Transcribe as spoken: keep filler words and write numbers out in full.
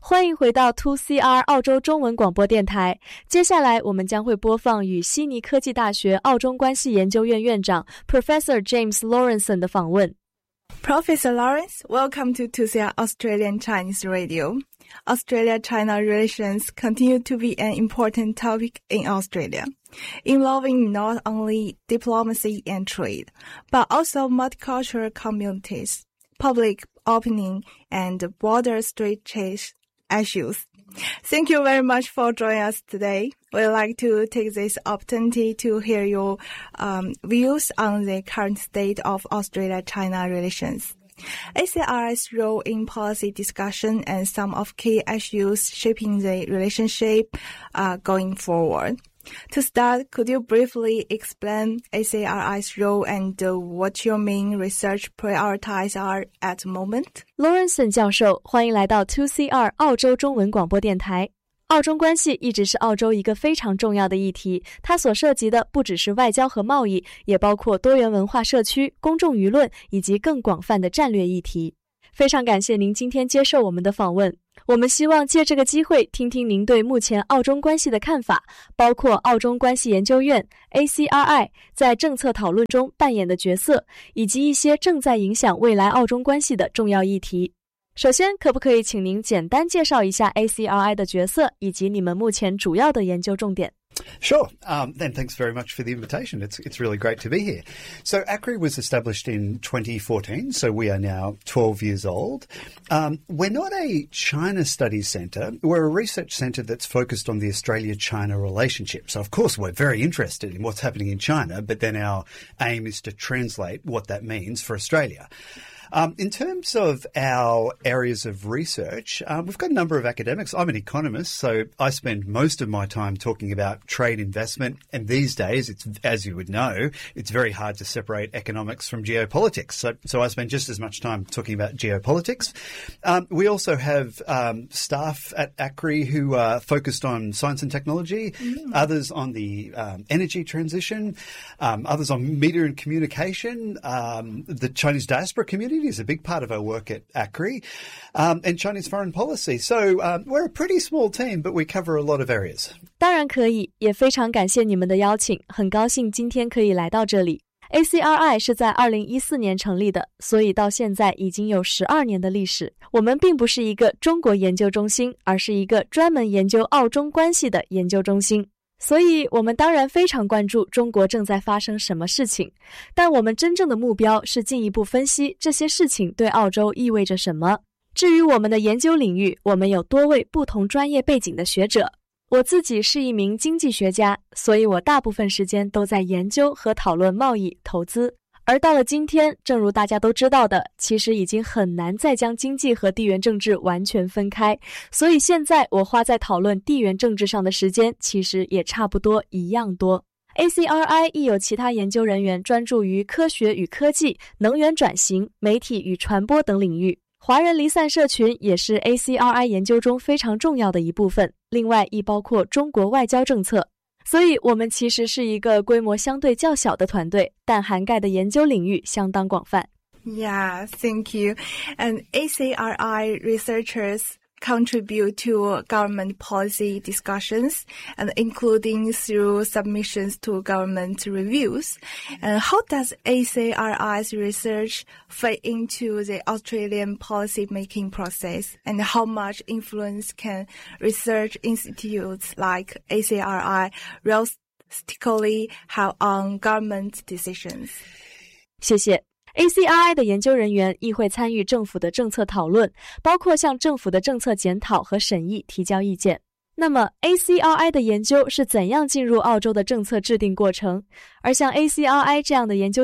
欢迎回到 two C R 澳洲中文广播电台。接下来我们将会播放与悉尼科技大学澳中关系研究院院长 Professor James Lawrenson 的访问。 Professor Lawrence, welcome to two C R Australian Chinese Radio. Australia-China relations continue to be an important topic in Australia, involving not only diplomacy and trade, but also multicultural communities, public opinion, and broader strategic issues. Thank you very much for joining us today. We'd like to take this opportunity to hear your um, views on the current state of Australia-China relations, A C R I's role in policy discussion, and some of key issues shaping the relationship uh, going forward. To start, could you briefly explain A C R I's role and uh, what your main research priorities are at the moment? Lawrenson 教授，欢迎来到 two C R 澳洲中文广播电台。澳中关系一直是澳洲一个非常重要的议题，它所涉及的不只是外交和贸易，也包括多元文化社区、公众舆论以及更广泛的战略议题。非常感谢您今天接受我们的访问。我们希望借这个机会听听您对目前澳中关系的看法，包括澳中关系研究院 A C R I 在政策讨论中扮演的角色，以及一些正在影响未来澳中关系的重要议题。首先，可不可以请您简单介绍一下 A C R I 的角色，以及你们目前主要的研究重点？ Sure. Um, then thanks very much for the invitation. It's it's really great to be here. So A C R I was established in twenty fourteen, so we are now twelve years old. Um, we're not a China studies centre. We're a research centre that's focused on the Australia-China relationship. So of course we're very interested in what's happening in China, but then our aim is to translate what that means for Australia. Um, in terms of our areas of research, um, we've got a number of academics. I'm an economist, so I spend most of my time talking about trade investment. And these days, it's, as you would know, it's very hard to separate economics from geopolitics. So, so I spend just as much time talking about geopolitics. Um, we also have um, staff at A C R I who are focused on science and technology, mm. others on the um, energy transition, um, others on media and communication, um, the Chinese diaspora community is a big part of our work at A C R I, um, and Chinese foreign policy. So um, we're a pretty small team, but we cover a lot of areas. 当然可以，也非常感谢你们的邀请，很高兴今天可以来到这里。A C R I 是在二零一四年成立的，所以到现在已经有十二年的历史。我们并不是一个中国研究中心，而是一个专门研究澳中关系的研究中心。所以我们当然非常关注中国正在发生什么事情，但我们真正的目标是进一步分析这些事情对澳洲意味着什么。至于我们的研究领域，我们有多位不同专业背景的学者。我自己是一名经济学家，所以我大部分时间都在研究和讨论贸易、投资。而到了今天，正如大家都知道的，其实已经很难再将经济和地缘政治完全分开，所以现在我花在讨论地缘政治上的时间其实也差不多一样多。A C R I 亦有其他研究人员专注于科学与科技、能源转型、媒体与传播等领域。华人离散社群也是 A C R I 研究中非常重要的一部分，另外亦包括中国外交政策。所以我们其实是一个规模相对较小的团队，但涵盖的研究领域相当广泛。 Yeah, thank you. And A C R I researchers contribute to government policy discussions, and including through submissions to government reviews. And how does A C R I's research fit into the Australian policy-making process? And how much influence can research institutes like A C R I realistically have on government decisions? 谢谢。A C R I 的研究人员亦会参与政府的政策讨论，包括向政府的政策检讨和审议提交意见。那么 A C R I 的研究是怎样进入澳洲的政策制定过程？而像 A C R I 这样的研究